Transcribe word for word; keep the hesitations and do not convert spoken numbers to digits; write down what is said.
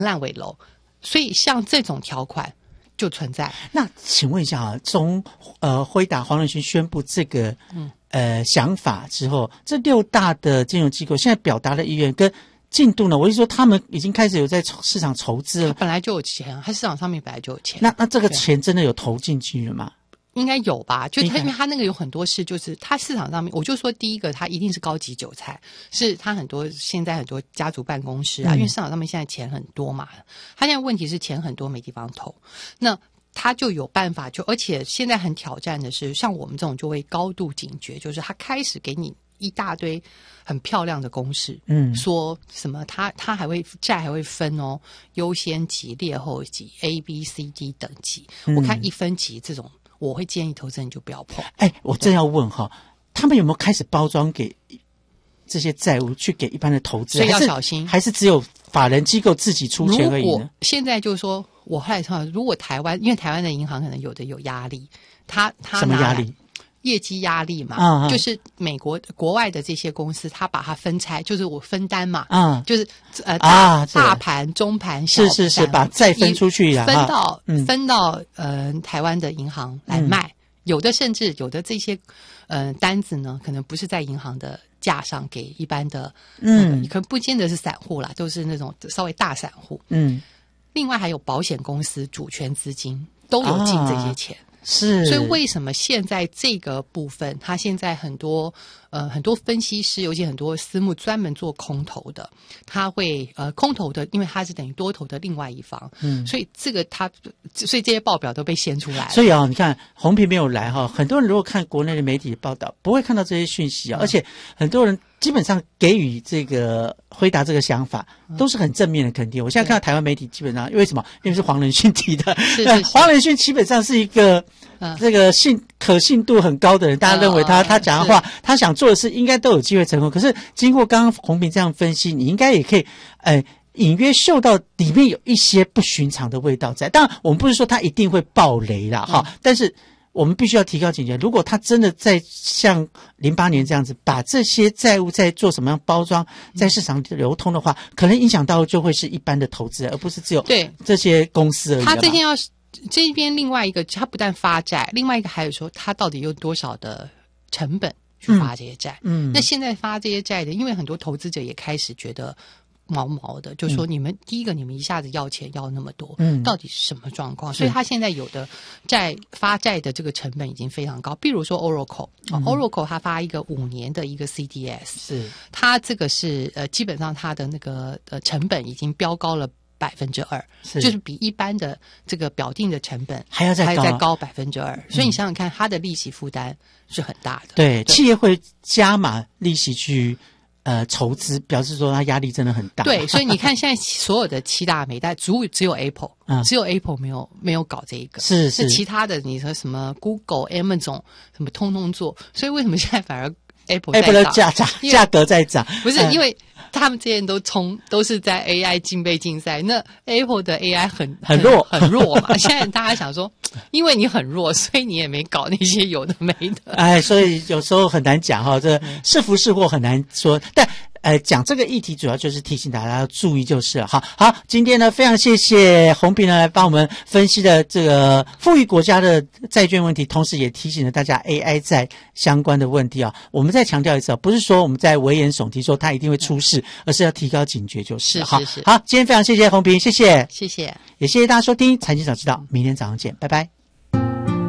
烂尾楼，所以像这种条款就存在。 那请问一下啊，从呃辉达黄仁勋宣布这个嗯呃想法之后，这六大的金融机构现在表达的意愿跟进度呢？我是说，他们已经开始有在市场筹资了， 本来就有钱，它市场上面本来就有钱。 那那这个钱真的有投进去了吗？ 应该有吧，就他因为他那个有很多事，就是他市场上面，我就说第一个，他一定是高级韭菜，是他很多现在很多家族办公室啊，嗯、因为市场上面现在钱很多嘛，他现在问题是钱很多没地方投，那他就有办法，就而且现在很挑战的是，像我们这种就会高度警觉，就是他开始给你一大堆很漂亮的公式，嗯，说什么他他还会债还会分哦，优先级、劣后级、A B C D 等级，嗯、我看一分级这种。我会建议投资人就不要碰。哎， 我正要问哈，他们有没有开始包装给这些债务去给一般的投资人？ 所以要小心， 还是只有法人机构自己出钱而已呢？ 如果现在就是说，我后来看，如果台湾，因为台湾的银行可能有的有压力，他他什么压力？ 业绩压力嘛， 嗯嗯就是美国国外的这些公司，他把它分拆，就是我分担嘛， 嗯， 就是呃大、 啊、 大盘、中盘、小盘， 是是是，把债分出去呀， 分到、 嗯、 分到呃台湾的银行来卖，嗯、有的甚至有的这些呃单子呢，可能不是在银行的架上给一般的，嗯，可能不见得是散户啦，都是那种稍微大散户， 嗯， 另外还有保险公司、主权资金都有进这些钱。 啊是， 所以为什么现在这个部分，他现在很多呃很多分析师，尤其很多私募专门做空头的，他会呃空头的，因为他是等于多头的另外一方，嗯，所以这个他，所以这些报表都被掀出来了。 所以啊，你看红平没有来哈，很多人如果看国内的媒体报道，不会看到这些讯息啊，嗯、而且很多人基本上给予这个辉达这个想法都是很正面的肯定。我现在看到台湾媒体基本上，因为什么？因为是黄仁勋提的， 是是是黄仁勋基本上是一个。 嗯、 这个信可信度很高的人，大家认为他、嗯、他讲的话，他想做的事应该都有机会成功。可是经过刚刚红平这样分析，你应该也可以，呃，隐约嗅到里面有一些不寻常的味道在。当然，我们不是说他一定会爆雷啦，哈、嗯，但是我们必须要提高警觉。如果他真的在像零八年这样子，把这些债务在做什么样包装，在市场流通的话，可能影响到就会是一般的投资人，而不是只有对这些公司而已。 他这边要是。这边另外一个，他不但发债，另外一个还有说他到底有多少的成本去发这些债。嗯，嗯那现在发这些债的，因为很多投资者也开始觉得毛毛的，就说你们、嗯、第一个你们一下子要钱要那么多，嗯，到底是什么状况？所以他现在有的债发债的这个成本已经非常高，比如说 Oracle，Oracle、嗯 Oracle 他发一个五年的一个 C D S， 是他这个是呃基本上他的那个呃成本已经飙高了。百分之二，就是比一般的这个表定的成本还要再高、啊、 还要再高百分之二，所以你想想看，它的利息负担是很大的。 对，对企业会加码利息去呃筹资，表示说它压力真的很大。 对，所以你看现在所有的七大美代，只只有 Apple，、嗯、只有 Apple 没有没有搞这一个， 是是， 其他的你说什么 Google、Amazon 什么通通做，所以为什么现在反而 Apple Apple 的价价价格在涨？ 不是、嗯、因为。他们这些人都冲都是在 A I 竞备竞赛，那 Apple 的 A I 很很弱很弱嘛。现在大家想说，因为你很弱，所以你也没搞那些有的没的。 哎，所以有时候很难讲哈，这是福是祸很难说。但呃，讲这个议题主要就是提醒大家要注意就是了。好，好，今天呢非常谢谢红平呢来帮我们分析的这个富裕国家的债券问题，同时也提醒了大家 A I 债相关的问题啊。我们再强调一次，不是说我们在危言耸听说它一定会出事，而是要提高警觉就是。 是是是。 好，好，今天非常谢谢红平，谢谢， 谢谢， 也谢谢大家收听财经早知道，明天早上见，拜拜。